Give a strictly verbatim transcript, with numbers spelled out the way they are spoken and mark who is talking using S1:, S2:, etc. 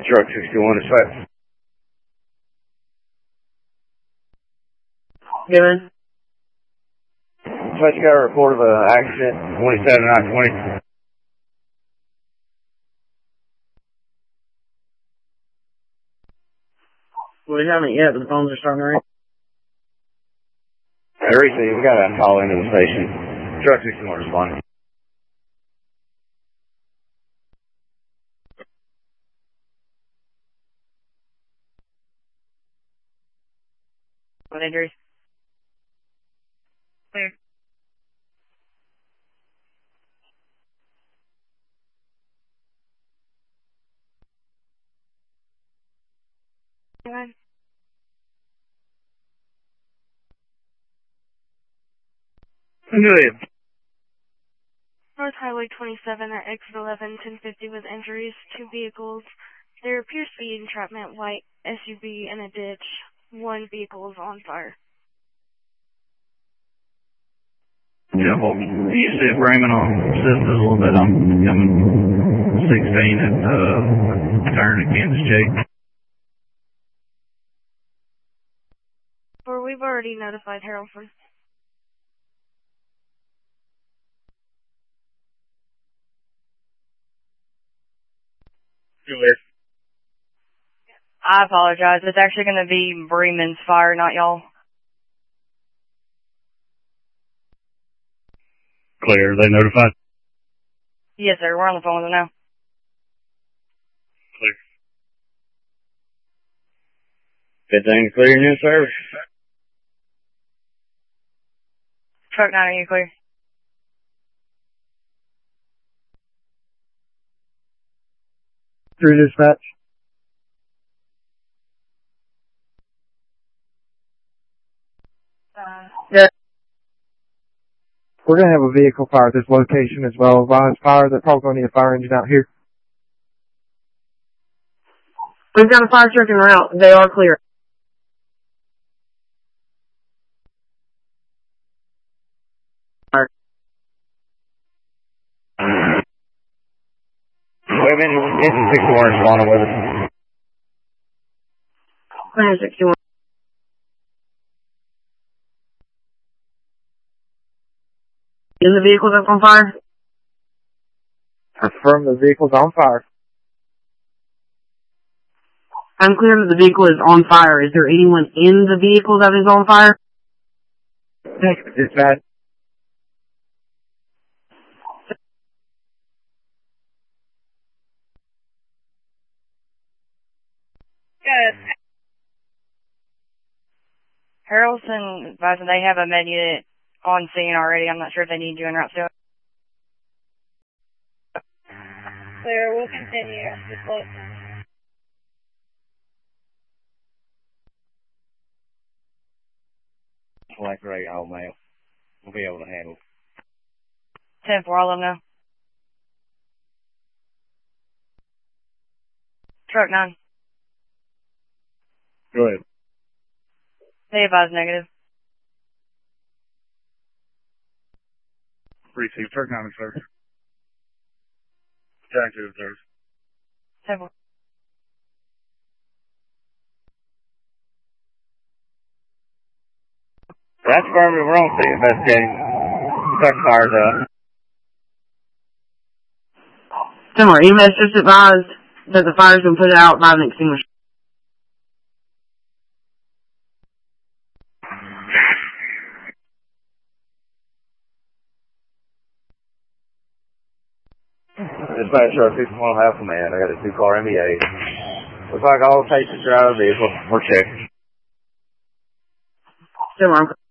S1: Truck sixty-one is fast.
S2: Given.
S1: Dispatch got a report of an accident, twenty-seven nine twenty.
S2: We haven't yet, but the phones are starting to ring.
S1: Hey, Reese, we got a call into the station. Truck sixty-one responding.
S3: What injuries? Clear. Good.
S1: Good.
S4: North Highway twenty-seven at exit eleven, ten fifty with injuries, two vehicles. There appears to be entrapment, white S U V in a ditch. One vehicle is on fire.
S5: Yeah, well, you see if Raymond on assist us a little bit. I'm coming sixteen and uh, turn against Jake.
S4: Or we've already notified Harrelson.
S1: Clear.
S3: I apologize. It's actually going to be Bremen's fire, not y'all.
S5: Clear. Are they notified?
S3: Yes, sir. We're on the phone with them now.
S1: Clear. Good thing to clear new service.
S3: Truck nine, are you clear?
S2: Through dispatch.
S3: Uh,
S2: Yeah. We're going to have a vehicle fire at this location as well. Advise fire. They're probably going to need a fire engine out here. We've got a fire truck en route. They are clear.
S1: Wait a minute, this is sixty-one responding with us.
S2: Clear sixty-one. Is the vehicle that's on fire? Confirm the vehicle's on fire. I'm clear that the vehicle is on fire. Is there anyone in the vehicle that is on fire? Dispatch.
S3: Good. Harrelson advising they have a med unit on scene already. I'm not sure if they need you en route still.
S4: Clear, we'll continue. Just look.
S1: Like right, old man. We'll be able to handle.
S3: ten four, I'll let them know. Truck nine.
S1: Go ahead.
S3: They advise negative.
S5: Receive truck nine, sir. Jack to observe.
S3: ten four.
S1: That's affirmative. We're on scene investigating. Truck fire's up.
S2: Similar. E M S just advised that the fire's been put out by an extinguisher.
S1: Dispatch truck sixty-one will have command. I got a two-car M B A. Looks like all patients are out of the vehicle. We're checking.
S2: Similar.